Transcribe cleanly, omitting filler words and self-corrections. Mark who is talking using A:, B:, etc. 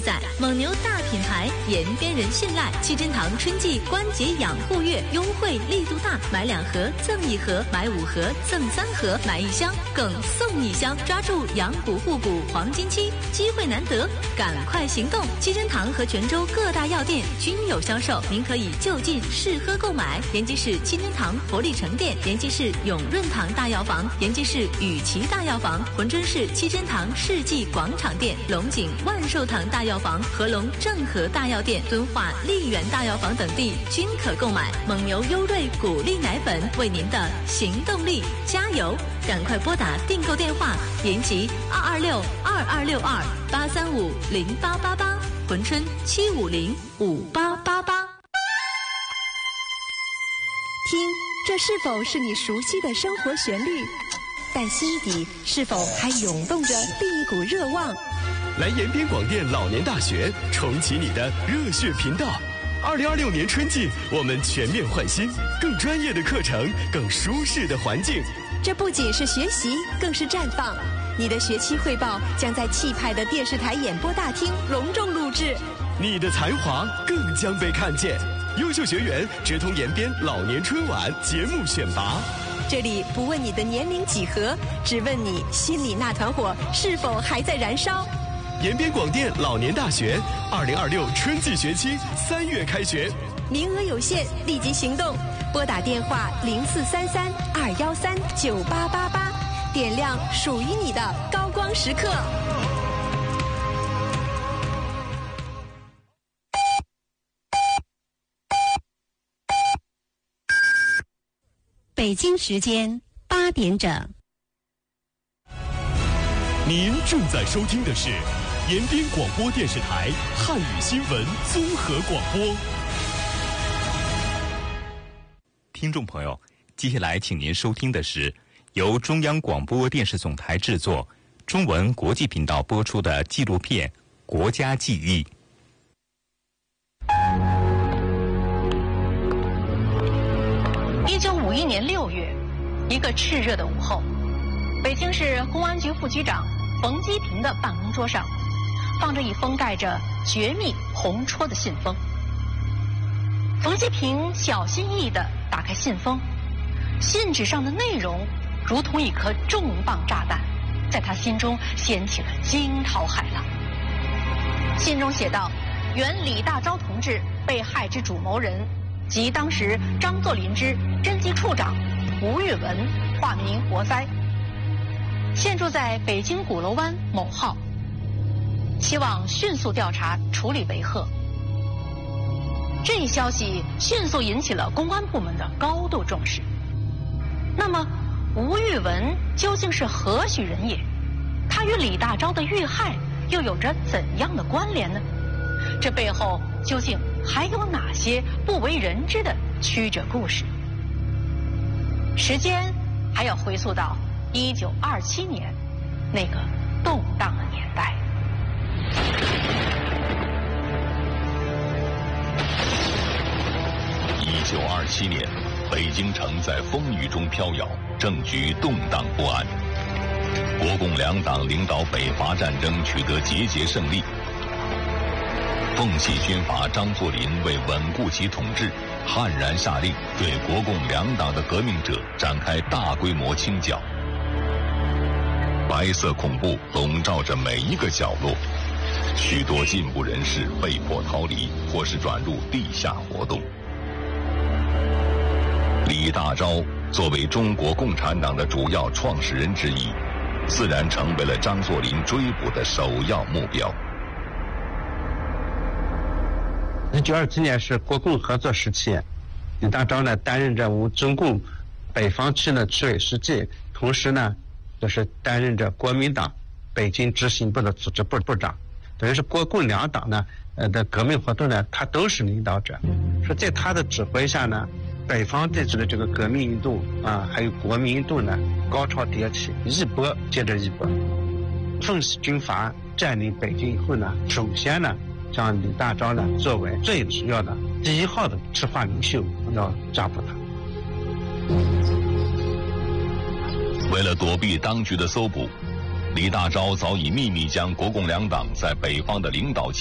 A: 在。蒙牛大品牌，延边人信赖。七珍堂春季关节养护月优惠力度大，买2盒赠1盒，买5盒赠3盒，买1箱更送1箱。抓住养骨护骨黄金期，机会难得，赶快行动！七珍堂和泉州各大药店均有销售，您可以就近试喝购买。延吉市七珍堂佛力城店，延吉市永润堂大药房，延吉市雨琦大药房，浑春市七珍堂世纪广场店，龙井万寿堂大药房，合龙正和大药店，敦化丽园大药房等地均可购买。蒙牛优瑞谷粒奶粉，为您的行动力加油！赶快拨打订购电话：延吉226-2262-835-0888，浑春750-5888。
B: 听，这是否是你熟悉的生活旋律？但心底是否还涌动着另一股热望？
C: 来延边广电老年大学，重启你的热血频道。2026年春季，我们全面换新，更专业的课程，更舒适的环境。
B: 这不仅是学习，更是绽放。你的学期汇报将在气派的电视台演播大厅隆重录制，
C: 你的才华更将被看见。优秀学员直通延边老年春晚节目选拔。
B: 这里不问你的年龄几何，只问你心里那团火是否还在燃烧。
C: 延边广电老年大学2026春季学期3月开学，
B: 名额有限，立即行动！拨打电话0433-213-9888，点亮属于你的高光时刻。
D: 北京时间8点整。
C: 您正在收听的是延边广播电视台汉语新闻综合广播。
E: 听众朋友，接下来请您收听的是由中央广播电视总台制作、中文国际频道播出的纪录片《国家记忆》。
F: 1951年6月，一个炽热的午后，北京市公安局副局长冯基平的办公桌上放着一封盖着绝密红戳的信封。冯基平小心翼翼地打开信封，信纸上的内容如同一颗重磅炸弹，在他心中掀起了惊涛骇浪。信中写道：原李大钊同志被害之主谋人，即当时张作霖之侦缉处长吴玉文，化名活哉，现住在北京鼓楼湾某号，希望迅速调查处理为贺。这一消息迅速引起了公安部门的高度重视。那么吴玉文究竟是何许人也？他与李大钊的遇害又有着怎样的关联呢？这背后究竟还有哪些不为人知的曲折故事？时间还要回溯到1927年，那个动荡的年代。
G: 1927年，北京城在风雨中飘摇，政局动荡不安。国共两党领导北伐战争取得节节胜利。奉系军阀张作霖为稳固其统治，悍然下令对国共两党的革命者展开大规模清剿。白色恐怖笼罩着每一个角落，许多进步人士被迫逃离，或是转入地下活动。李大钊作为中国共产党的主要创始人之一，自然成为了张作霖追捕的首要目标。
H: 1927年是国共合作时期，李大钊呢担任着我们中共北方区的区委书记，同时呢就是担任着国民党北京执行部的组织部部长，等于是国共两党呢的革命活动呢，他都是领导者。说在他的指挥下呢，北方地区的这个革命运动啊，还有国民运动呢，高潮迭起，一波接着一波。奉系军阀占领北京以后呢，首先呢将李大钊呢作为最主要的第一号的赤化领袖，要抓捕他。
G: 为了躲避当局的搜捕，李大钊早已秘密将国共两党在北方的领导